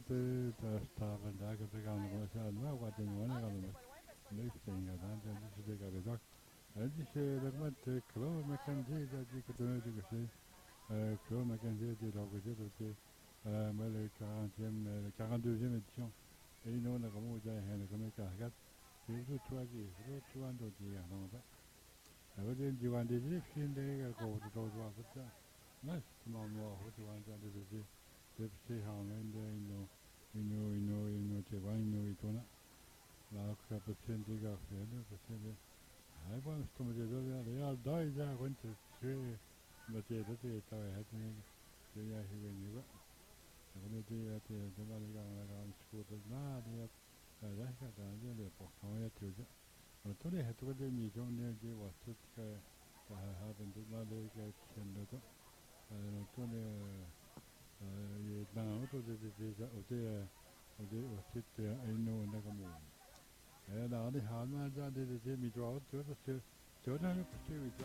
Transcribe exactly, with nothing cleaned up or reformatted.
te stava da che pegando come sa ma guarda non è che noi stiamo andando a dire che vedo e dice da quante clo ma kan je da di che noi di che eh clo ma kan je di dopo che perché eh ma le quarantième le quarante-deuxième édition e non la come già è come carga e tu tu oggi tu andando di no da e vedo di quando di fin de che go to to to ma ma mo ho di quando di di di si ha un ino ino ino te va ino itona la capazione di caffè perché hai quando sto mettendo la dai già quanto c'è ma te te te sta è te te ya si veni va come te te te va la la la scuola ma te la che da le po come ya te già ma tu le hai tu le mi giù ne che va tutto che ha ben ma le che c'è no tu ne eh da auto de de de o de o de o sitte ai no na come eh da di ha ma da de de mi giù to to to da ne